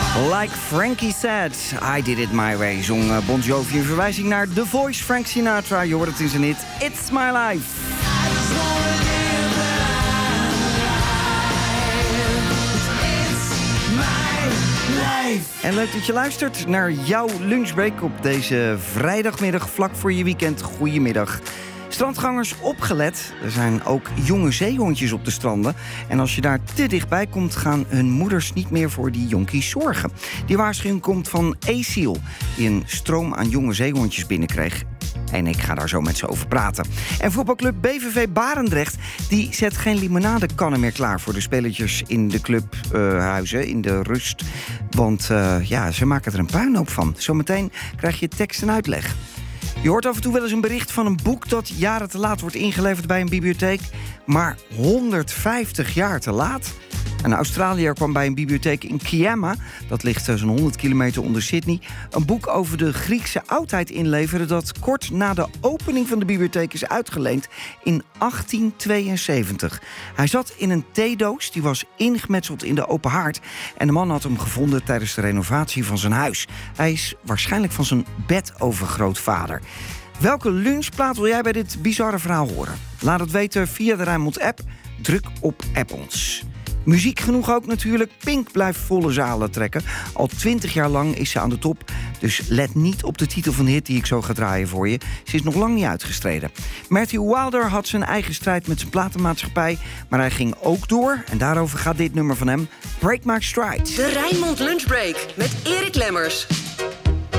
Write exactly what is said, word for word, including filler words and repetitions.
Like Frankie said, I did it my way, zong Bon Jovi in verwijzing naar The Voice, Frank Sinatra. Je hoort het in zijn hit, It's My Life. En leuk dat je luistert naar jouw lunchbreak op deze vrijdagmiddag vlak voor je weekend. Goedemiddag. Strandgangers, opgelet. Er zijn ook jonge zeehondjes op de stranden. En als je daar te dichtbij komt, gaan hun moeders niet meer voor die jonkies zorgen. Die waarschuwing komt van A-Seal, die een stroom aan jonge zeehondjes binnenkreeg. En ik ga daar zo met ze over praten. En voetbalclub B V V Barendrecht die zet geen limonadekannen meer klaar voor de spelertjes in de clubhuizen, uh, in de rust. Want uh, ja, ze maken er een puinhoop van. Zometeen krijg je tekst en uitleg. Je hoort af en toe wel eens een bericht van een boek dat jaren te laat wordt ingeleverd bij een bibliotheek. Maar honderdvijftig jaar te laat? Een Australiër kwam bij een bibliotheek in Kiama, dat ligt zo'n honderd kilometer onder Sydney, een boek over de Griekse oudheid inleveren dat kort na de opening van de bibliotheek is uitgeleend in achttien tweeënzeventig. Hij zat in een theedoos, die was ingemetseld in de open haard en de man had hem gevonden tijdens de renovatie van zijn huis. Hij is waarschijnlijk van zijn bedovergrootvader. Welke lunchplaat wil jij bij dit bizarre verhaal horen? Laat het weten via de Rijnmond-app. Druk op App ons. Muziek genoeg ook natuurlijk. Pink blijft volle zalen trekken. Al twintig jaar lang is ze aan de top. Dus let niet op de titel van de hit die ik zo ga draaien voor je. Ze is nog lang niet uitgestreden. Matthew Wilder had zijn eigen strijd met zijn platenmaatschappij. Maar hij ging ook door. En daarover gaat dit nummer van hem. Break My Stride. De Rijnmond Lunchbreak met Erik Lemmers.